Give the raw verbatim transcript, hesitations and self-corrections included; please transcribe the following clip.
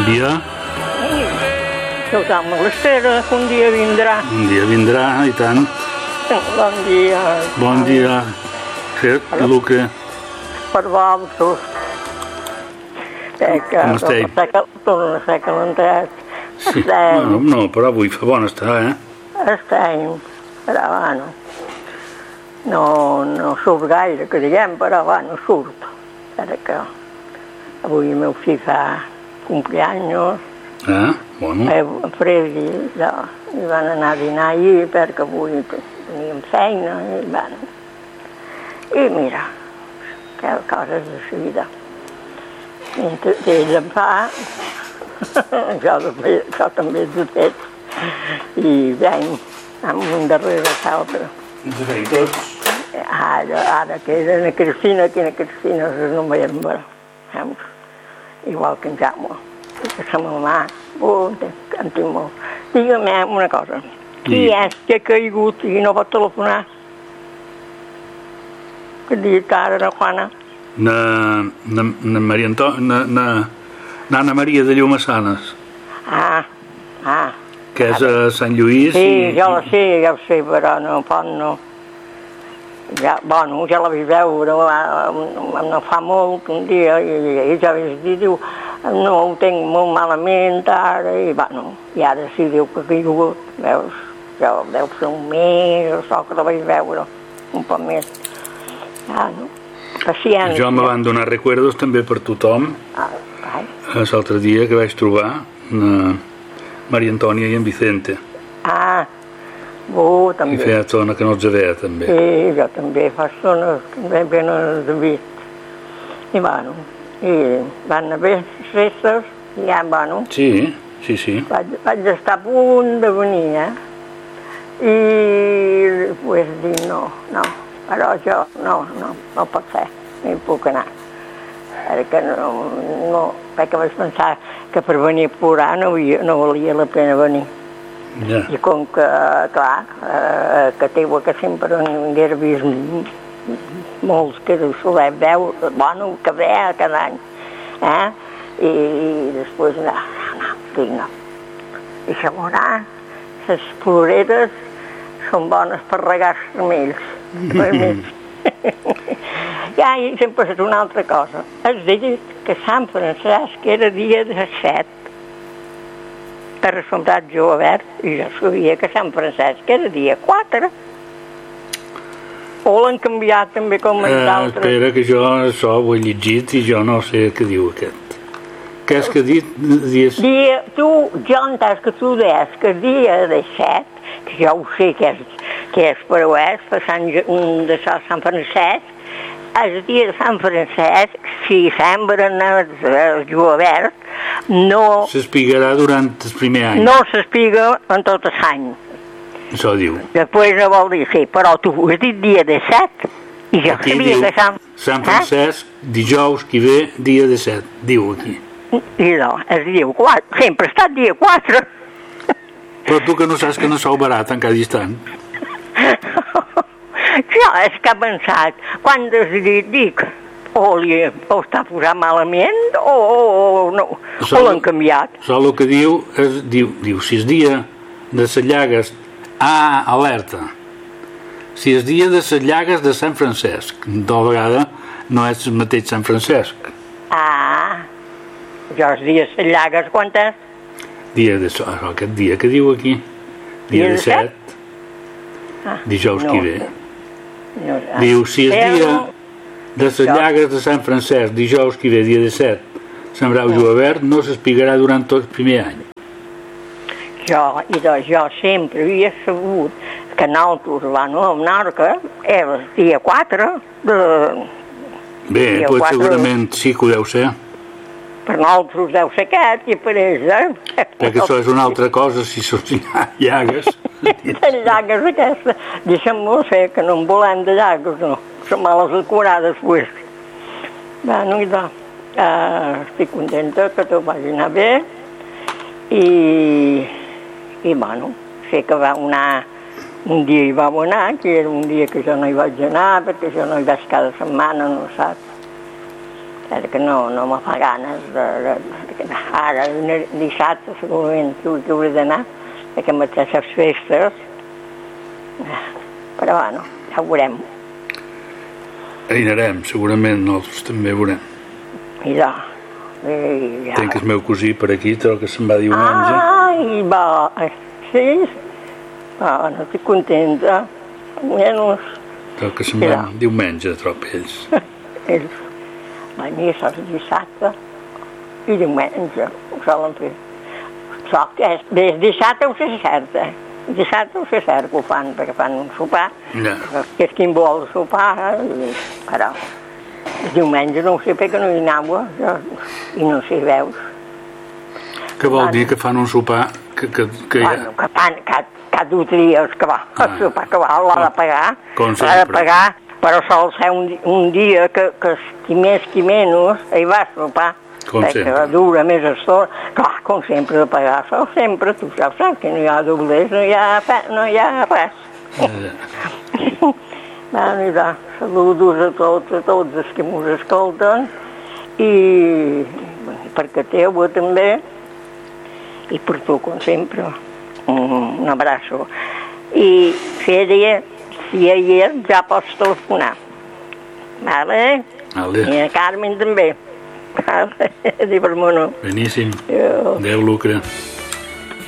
dia. Tothom a l'espera que un dia vindrà. Un dia vindrà, i tant. Bon dia. Bon dia. Fet, Luca. Per vosaltres. Com esteu? Torna a ser calentat. Sí. No, no, però avui fa bon estar, eh? Estem, però bueno, no, no surt gaire, que diguem, però bueno, surt. Ara que avui el meu fill fa cumpleaños. Ah, bueno. A Fredi, ja, i van anar a dinar ahir perquè avui teníem feina, i bueno. I mira, que coses de la vida. Mentre ell em fa, jo, jo també he fet, i veiem amb un darrere l'altre. Ens veiem tots. Ara, ara que era na Cristina, que na Cristina és no veiem veure, saps? Igual que en Jaume, que la mamà, oh, en tinc molt. Digue'm una cosa, qui és que ha caigut i no pot telefonar? Que diu que ara la Juana? Na, na, na Maria Antó... Na, na, na Anna Maria de Llumessanes. Ah, ah. Que és a Sant Lluís. Sí, i, jo la sé, ja ho sé, però no pot, no. Ja, bueno, ja la vaig veure, no fa molt, un dia, i, i ja vaig dir, diu, no ho tinc molt malament ara, i bueno, i ara sí diu que ha caigut, veus, ja deu ser un mes o so que la vaig veure, un poc més. Ah, no? Paciència. Jo me van donar recuerdos també per tothom. Ah, l'altre dia que vaig trobar na Maria Antònia i en Vicente. Ah, oh, també. I feia estona que no els veia, també. Sí, jo també fa estona que ben no els he vist. I bueno, i van haver festes, i ja, bueno... Sí, sí, sí. Vaig, vaig estar a punt de venir, eh? I després dir no, no, però jo no, no, no pot ser, no hi puc anar. Perquè no, no, perquè vaig pensar que per venir a plorar no, havia, no valia la pena venir. Ja. I com que, clar, eh, que teua que sempre n'haguera vist molts que soler veure, bueno, que veia cada any, eh? I, i després, no, no, no, no. I se veurà, les floreres són bones per regar els ramells. Ja, i sempre és una altra cosa. Es deia que Sant Francesc era dia de set. Per responsat jo obert, i jo sabia que Sant Francesc era dia quatre. O l'han canviat també com els eh, altres. Espera, que jo això ho he llegit i jo no sé què diu aquest. Què és que ha dit? Dies... Dia, tu, jo entenc que tu deies que dia de set, que jo ho sé que és, que és per oest, per Sant, de Sant Francesc, el dia de Sant Francesc, si sembren el julivert, no... S'espigarà durant el primer any. No s'espiga en tot l'any. Això diu. Després no vol dir, sí, però tu has dit dia de set, i jo aquí sabia diu, que Sant... Sant Francesc, eh? Dijous que ve, dia de set, diu aquí. I no, es diu quatre, sempre ha estat dia quatre. Però tu que no saps que no sou barat en cada instant. Jo és que he pensat, quan has dit, dic, o, li, o està posat malament, o, o, o no, sol, o l'han canviat. Sol el que diu, és, diu, diu, si és dia de les llagues, ah, alerta, si és dia de les llagues de Sant Francesc, de vegada no és el mateix Sant Francesc. Ah, jo els dies de llagues, quan és? Dia de, aquest dia que diu aquí, dia, dia de set, ah, dijous no, que ve. No, ah, diu, si és però... dia de les llagues de Sant Francesc, dijous que ve, dia de set, sembrau julivert, no s'espigarà durant tot el primer any. Jo, i doncs jo sempre havia sabut que nosaltres, bueno, a Menorca, era el dia quatre de... Bé, dia pues, quatre... segurament sí que ho deu ser. Per nosaltres deu ser aquest, i per ells, eh? Perquè això és una altra cosa, si són llagues. Les llagues aquestes, deixem-ho ser, que no en volem de llagues, no. Són males decorades, pues. Bueno, i doncs, eh, estic contenta que tot vagi anar bé, i, i bueno, sé que va anar, un dia hi va anar, que era un dia que jo no hi vaig anar, perquè jo no hi vaig cada setmana, no saps? perquè no, no me fa ganes de, de, de ara dissabte segurament que hauré d'anar, perquè m'he les festes, però bueno, ja ho veurem. Hi anarem, segurament nosaltres també veurem. I ja, i ja. Tenc el meu cosí per aquí, trobo que se'n va diumenge. Ai, va, sí, va, no estic contenta, almenys. Trobo que se'n van diumenge, trobo, ells. Ells van venir el dissabte i diumenge, ho solen fer. So, que és, des dissabte ho sé cert, eh? Dissabte ho sé cert que ho fan, perquè fan un sopar, ja. Que és qui en vol sopar, i, però el diumenge no ho sé perquè no hi anava, i no sé, veus. Què vol dir que fan un sopar? Que, que, que bueno, que fan cada, cada dos dies que va, ah. el sopar que va, l'ha de pagar, l'ha de pagar, però sol ser un, un dia que, que qui més qui menys hi va a sopar. Com perquè sempre. Dura més estona. Clar, com sempre de pagar, sol sempre, tu ja ho saps, que no hi ha doblers, no hi ha, no hi ha res. Eh. Bueno, i ja, saludos a tots, a tots els que mos escolten, i perquè teu també, i per tu, com sempre, un abraço. I si hi si hi és, ja pots telefonar. Vale? Vale. I a Carmen també. Adéu, per mono. Beníssim. Adéu, Lucre.